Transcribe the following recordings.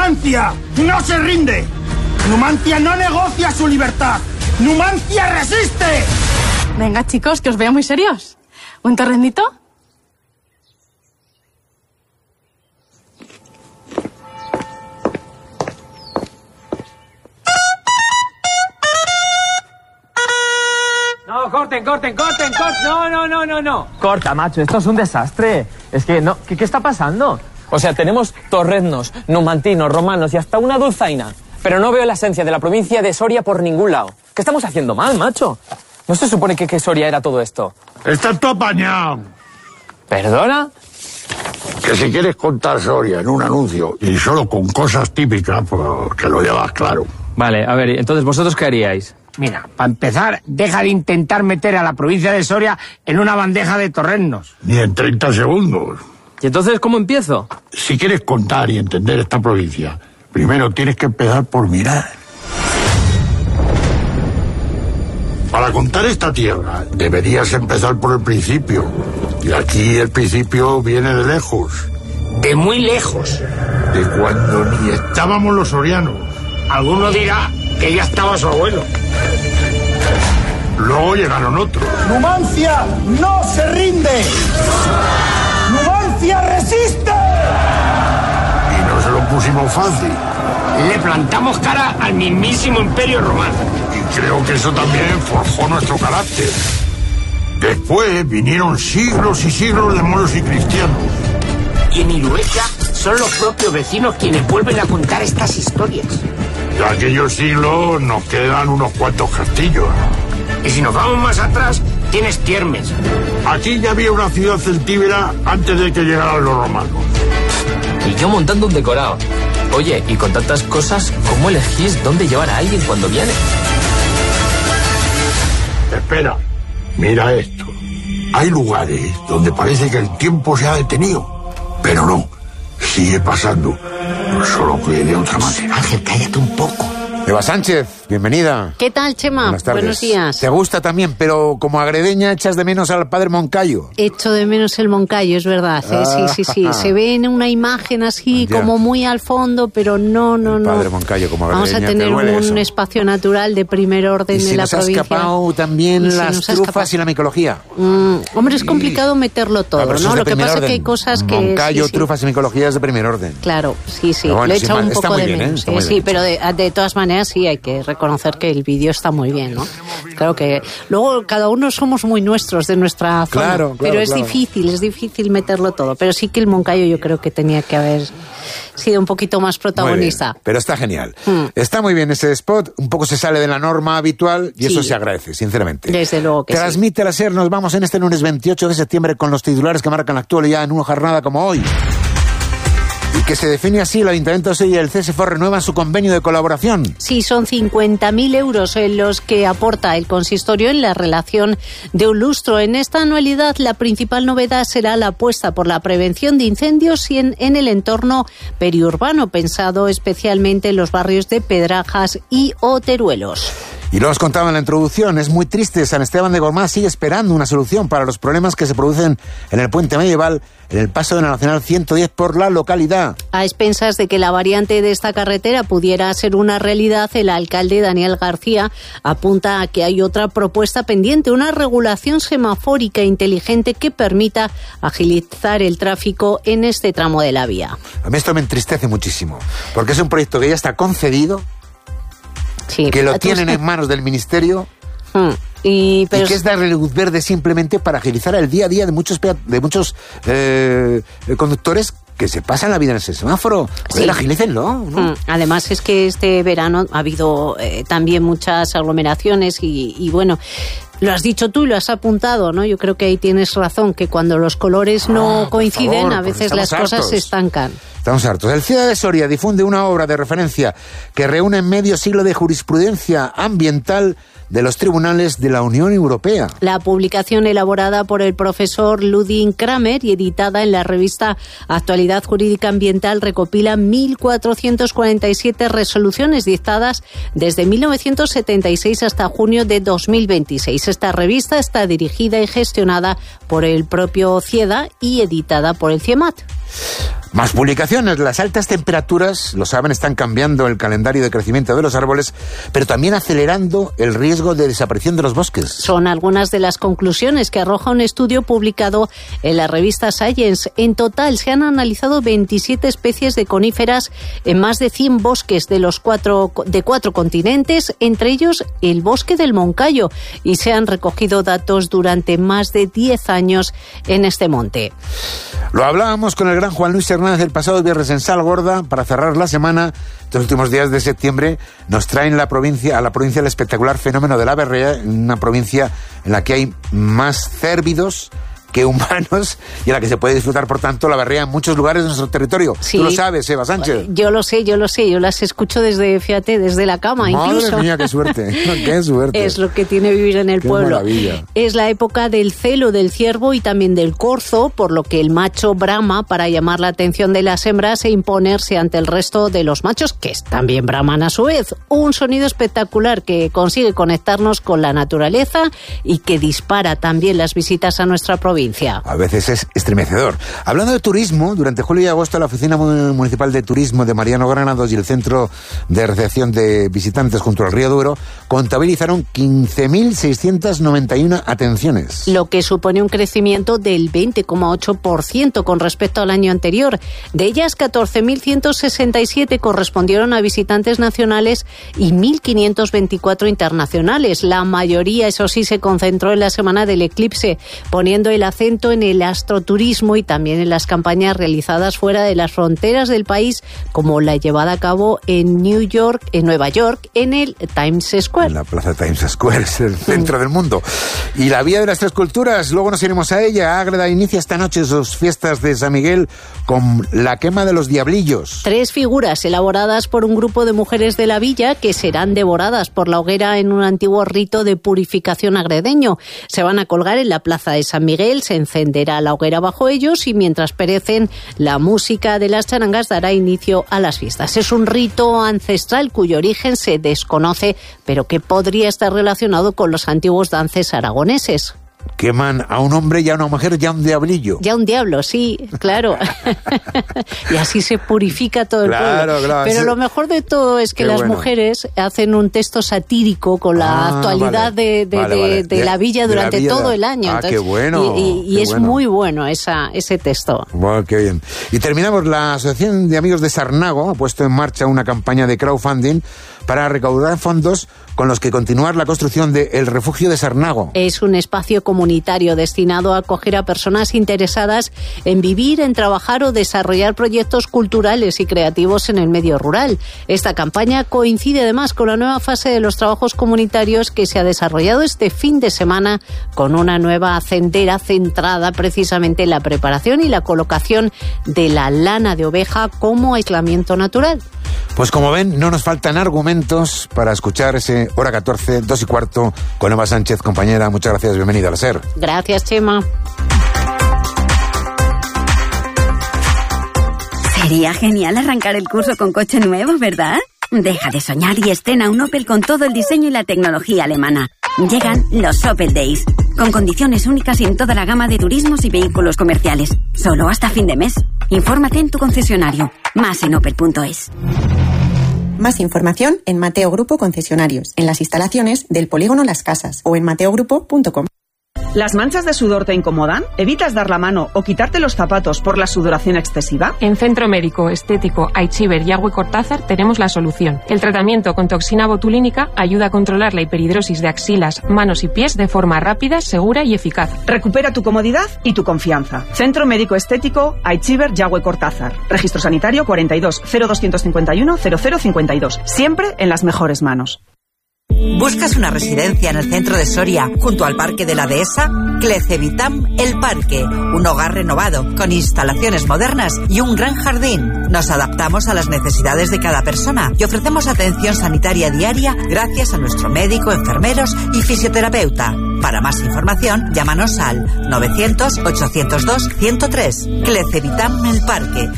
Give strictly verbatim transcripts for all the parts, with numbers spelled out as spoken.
Numancia no se rinde. Numancia no negocia su libertad. Numancia resiste. Venga, chicos, que os veo muy serios. ¿Un torrendito? No, corten, corten, corten, corten. No, no, no, no, no. Corta, macho, esto es un desastre. Es que, no, ¿qué, qué está pasando? O sea, tenemos torreznos, numantinos, romanos y hasta una dulzaina. Pero no veo la esencia de la provincia de Soria por ningún lado. ¿Qué estamos haciendo mal, macho? ¿No se supone que, que Soria era todo esto? Está todo apañado. ¿Perdona? Que si quieres contar Soria en un anuncio y solo con cosas típicas, pues que lo llevas claro. Vale, a ver, entonces, ¿vosotros qué haríais? Mira, para empezar, deja de intentar meter a la provincia de Soria en una bandeja de torreznos. Ni en treinta segundos. ¿Y entonces cómo empiezo? Si quieres contar y entender esta provincia, primero tienes que empezar por mirar. Para contar esta tierra, deberías empezar por el principio. Y aquí el principio viene de lejos. De muy lejos. De cuando ni estábamos los sorianos. Alguno dirá que ya estaba su abuelo. Luego llegaron otros. Numancia no se rinde. Numancia resiste. Y no se lo pusimos fácil. Le plantamos cara al mismísimo Imperio Romano. Y creo que eso también forjó nuestro carácter. Después vinieron siglos y siglos de moros y cristianos. Y en Irueca son los propios vecinos quienes vuelven a contar estas historias. De aquellos siglos nos quedan unos cuantos castillos. Y si nos vamos más atrás, tienes Tiermes. Aquí ya había una ciudad celtíbera antes de que llegaran los romanos. Y yo montando un decorado. Oye, y con tantas cosas, ¿cómo elegís dónde llevar a alguien cuando viene? Espera, mira esto. Hay lugares donde parece que el tiempo se ha detenido, pero no, sigue pasando, solo que de otra manera. Ángel, cállate un poco. Eva Sánchez, bienvenida. ¿Qué tal, Chema? Buenas tardes. Buenos días. Te gusta también, pero como agredeña echas de menos al padre Moncayo. Echo de menos el Moncayo, es verdad. ¿eh? Ah. Sí, sí, sí. Se ve en una imagen así Ya. como muy al fondo, pero no, no, El no. padre Moncayo como Vamos a agredeña, tener te duele un eso. espacio natural de primer orden Y se en la nos ha provincia. escapado también Y se las nos ha trufas escapado. y la micología. Mm, hombre, es complicado meterlo todo, Ah, pero eso ¿no? es de Lo que primer pasa es que orden. hay cosas que... Moncayo, sí, sí. trufas y micología es de primer orden. Claro, sí, sí. Pero bueno, Lo he sin echado mal, un está poco muy de bien, ¿eh? menos. Está Sí, muy sí, bien. pero de, de todas maneras sí hay que reconocer que el vídeo está muy bien, ¿no? Claro que luego cada uno somos muy nuestros de nuestra zona, Claro, claro, pero es claro. difícil, es difícil meterlo todo. Pero sí que el Moncayo yo creo que tenía que haber sido un poquito más Muy protagonista. bien, pero está genial. Mm. Está muy bien ese spot, un poco se sale de la norma habitual y Sí. eso se agradece, sinceramente. Desde luego que sí. Transmite la SER, nos vamos en este lunes veintiocho de septiembre con los titulares que marcan la actualidad en una jornada como hoy. Y que se define así, el Ayuntamiento de Sevilla y el C S F O renuevan su convenio de colaboración. Sí, son cincuenta mil euros en los que aporta el consistorio en la relación de un lustro. En esta anualidad la principal novedad será la apuesta por la prevención de incendios y en, en el entorno periurbano, pensado especialmente en los barrios de Pedrajas y Oteruelos. Y lo has contado en la introducción, es muy triste, San Esteban de Gormaz sigue esperando una solución para los problemas que se producen en el puente medieval en el paso de la Nacional ciento diez por la localidad. A expensas de que la variante de esta carretera pudiera ser una realidad, el alcalde Daniel García apunta a que hay otra propuesta pendiente, una regulación semafórica inteligente que permita agilizar el tráfico en este tramo de la vía. A mí esto me entristece muchísimo, porque es un proyecto que ya está concedido, Sí, que lo tú- tienen en manos del Ministerio Mm, y, pero y que es darle luz verde simplemente para agilizar el día a día de muchos pea- de muchos eh, conductores que se pasan la vida en ese semáforo. Joder, Sí. agilícenlo, ¿no? Mm, Además es que este verano ha habido eh, también muchas aglomeraciones y, y bueno, lo has dicho tú y lo has apuntado, ¿no? Yo creo que ahí tienes razón, que cuando los colores no Ah, por coinciden, favor, a porque veces estamos las cosas hartos. se estancan. Estamos hartos. El Ciudad de Soria difunde una obra de referencia que reúne medio siglo de jurisprudencia ambiental de los tribunales de la Unión Europea. La publicación elaborada por el profesor Ludwig Kramer y editada en la revista Actualidad Jurídica Ambiental recopila mil cuatrocientas cuarenta y siete resoluciones dictadas desde mil novecientos setenta y seis hasta junio de dos mil veintiséis. Esta revista está dirigida y gestionada por el propio CIEDA y editada por el CIEMAT. Más publicaciones. Las altas temperaturas, lo saben, están cambiando el calendario de crecimiento de los árboles, pero también acelerando el riesgo de desaparición de los bosques. Son algunas de las conclusiones que arroja un estudio publicado en la revista Science. En total se han analizado veintisiete especies de coníferas en más de cien bosques de los cuatro, de cuatro continentes, entre ellos el bosque del Moncayo, y se han recogido datos durante más de diez años en este monte. Lo hablábamos con el gran Juan Luis Hernández el pasado viernes en Salgorda. Para cerrar la semana, los últimos días de septiembre, nos traen la provincia, a la provincia el espectacular fenómeno de la berrea, una provincia en la que hay más cérvidos que humanos y en la que se puede disfrutar, por tanto, la berrea en muchos lugares de nuestro territorio. Sí. Tú lo sabes, Eva Sánchez. Yo lo sé, yo lo sé, yo las escucho desde, fíjate, desde la cama. Madre incluso. Madre mía, qué suerte, qué suerte. Es lo que tiene vivir en el qué pueblo. Maravilla. Es la época del celo del ciervo y también del corzo, por lo que el macho brama para llamar la atención de las hembras e imponerse ante el resto de los machos, que también braman a su vez. Un sonido espectacular que consigue conectarnos con la naturaleza y que dispara también las visitas a nuestra provincia. A veces es estremecedor. Hablando de turismo, durante julio y agosto la Oficina Municipal de Turismo de Mariano Granados y el Centro de Recepción de Visitantes junto al Río Duero contabilizaron quince mil seiscientas noventa y una atenciones. Lo que supone un crecimiento del veinte coma ocho por ciento con respecto al año anterior. De ellas, catorce mil ciento sesenta y siete correspondieron a visitantes nacionales y mil quinientos veinticuatro internacionales. La mayoría, eso sí, se concentró en la semana del eclipse, poniendo el acento en el astroturismo y también en las campañas realizadas fuera de las fronteras del país, como la llevada a cabo en New York, en Nueva York, en el Times Square. En la plaza Times Square, es el centro mm. del mundo. Y la Vía de las Tres Culturas, luego nos iremos a ella. Ágreda inicia esta noche sus fiestas de San Miguel con la quema de los diablillos. Tres figuras elaboradas por un grupo de mujeres de la villa que serán devoradas por la hoguera en un antiguo rito de purificación agredeño. Se van a colgar en la plaza de San Miguel, se encenderá la hoguera bajo ellos y mientras perecen, la música de las charangas dará inicio a las fiestas. Es un rito ancestral cuyo origen se desconoce, pero que podría estar relacionado con los antiguos dances aragoneses. Queman a un hombre y a una mujer y a un diablillo. Ya un diablo, sí, claro. Y así se purifica todo el claro, pueblo. Claro, Pero sí. lo mejor de todo es que Qué las bueno. mujeres hacen un texto satírico con la ah, actualidad vale. de, de, vale, de, vale. de la villa durante la villa todo de... el año. Ah, Entonces, qué bueno. Y, y, y qué es bueno. muy bueno esa, ese texto. Wow, qué bien. Y terminamos. La Asociación de Amigos de Sarnago ha puesto en marcha una campaña de crowdfunding para recaudar fondos con los que continuar la construcción del refugio de Sarnago. Es un espacio comunitario destinado a acoger a personas interesadas en vivir, en trabajar o desarrollar proyectos culturales y creativos en el medio rural. Esta campaña coincide además con la nueva fase de los trabajos comunitarios que se ha desarrollado este fin de semana con una nueva hacendera centrada precisamente en la preparación y la colocación de la lana de oveja como aislamiento natural. Pues como ven, no nos faltan argumentos para escuchar ese Hora catorce, dos y cuarto, con Eva Sánchez, compañera. Muchas gracias, bienvenida a la SER. Gracias, Chema. Sería genial arrancar el curso con coche nuevo, ¿verdad? Deja de soñar y estrena un Opel con todo el diseño y la tecnología alemana. Llegan los Opel Days, con condiciones únicas en toda la gama de turismos y vehículos comerciales. Solo hasta fin de mes. Infórmate en tu concesionario. Más en opel punto es. Más información en Mateo Grupo Concesionarios, en las instalaciones del Polígono Las Casas o en mateo grupo punto com. ¿Las manchas de sudor te incomodan? ¿Evitas dar la mano o quitarte los zapatos por la sudoración excesiva? En Centro Médico Estético Aichiver Yagüe Cortázar tenemos la solución. El tratamiento con toxina botulínica ayuda a controlar la hiperhidrosis de axilas, manos y pies de forma rápida, segura y eficaz. Recupera tu comodidad y tu confianza. Centro Médico Estético Aichiver Yagüe Cortázar. Registro sanitario cuarenta y dos cero doscientos cincuenta y uno cero cero cincuenta y dos. Siempre en las mejores manos. ¿Buscas una residencia en el centro de Soria, junto al Parque de la Dehesa? Clecevitam El Parque, un hogar renovado, con instalaciones modernas y un gran jardín. Nos adaptamos a las necesidades de cada persona y ofrecemos atención sanitaria diaria gracias a nuestro médico, enfermeros y fisioterapeuta. Para más información, llámanos al novecientos, ochocientos dos, ciento tres. Clecevitam El Parque.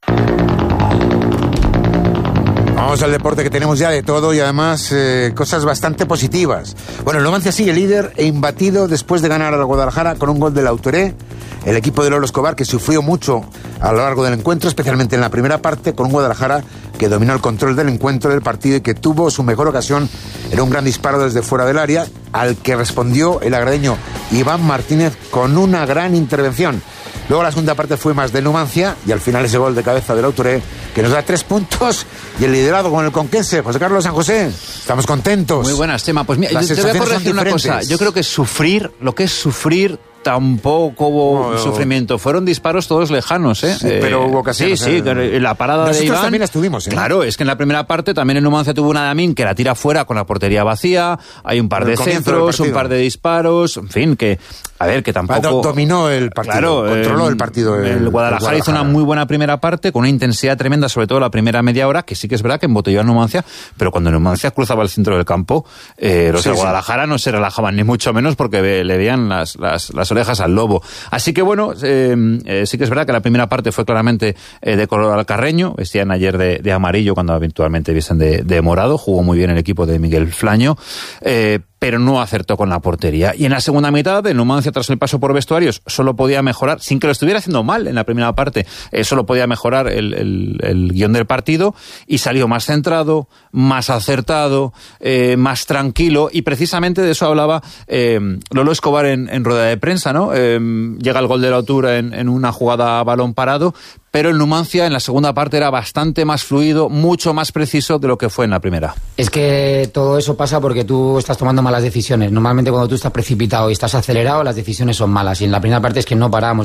Vamos al deporte, que tenemos ya de todo y además eh, cosas bastante positivas. Bueno, el Numancia sigue líder e imbatido después de ganar al Guadalajara con un gol del Autoré. El equipo de Lolo Escobar, que sufrió mucho a lo largo del encuentro, especialmente en la primera parte, con un Guadalajara que dominó el control del encuentro, del partido, y que tuvo su mejor ocasión en un gran disparo desde fuera del área, al que respondió el agradeño Iván Martínez con una gran intervención. Luego la segunda parte fue más de Numancia y al final ese gol de cabeza del Autoré que nos da tres puntos y el liderado con el conquense. José Carlos San José, estamos contentos. Muy buenas, Chema. Pues mira, yo te voy a corregir una cosa. Yo creo que sufrir, lo que es sufrir, tampoco hubo no, sufrimiento. Fueron disparos todos lejanos, ¿eh? Sí, pero eh, hubo ocasiones. Sí, sí, eh, la parada nosotros de Iván... también la estuvimos, ¿eh? Claro, es que en la primera parte también el Numancia tuvo una Damín que la tira fuera con la portería vacía, hay un par de centros, un par de disparos, en fin, que... A ver, que tampoco... Dominó el partido, claro, controló eh, el partido. El, el, Guadalajara el Guadalajara hizo una muy buena primera parte, con una intensidad tremenda, sobre todo la primera media hora, que sí que es verdad que embotelló a Numancia, pero cuando Numancia cruzaba el centro del campo, eh, los sí, de Guadalajara sí. no se relajaban, ni mucho menos, porque ve, le veían las, las, las orejas al lobo. Así que bueno, eh, eh, sí que es verdad que la primera parte fue claramente eh, de color alcarreño, vestían ayer de, de amarillo cuando habitualmente visten de, de morado, jugó muy bien el equipo de Miguel Flaño, eh, pero no acertó con la portería. Y en la segunda mitad, el Numancia, tras el paso por vestuarios, solo podía mejorar, sin que lo estuviera haciendo mal en la primera parte, eh, solo podía mejorar el, el, el guión del partido, y salió más centrado, más acertado, eh, más tranquilo, y precisamente de eso hablaba eh, Lolo Escobar en, en rueda de prensa, ¿no? Eh, llega el gol de la altura en, en una jugada a balón parado, pero el Numancia en la segunda parte era bastante más fluido, mucho más preciso de lo que fue en la primera. Es que todo eso pasa porque tú estás tomando malas decisiones. Normalmente cuando tú estás precipitado y estás acelerado, las decisiones son malas. Y en la primera parte es que no parábamos